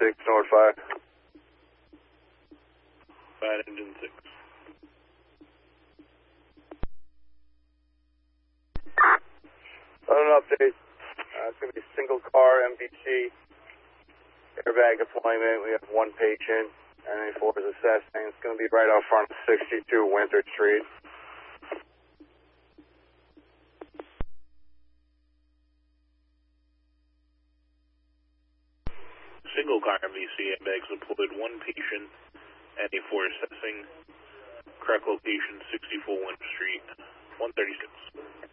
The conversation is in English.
6, North 5. 5 engine 6. On an update, it's going to be single car MVC, airbag deployment. We have one patient, NA4 is assessing. It's going to be right out front of 62 Winter Street. Single car MVC, airbags deployed, one patient, NA4 assessing, correct location 64 Winter Street, 136.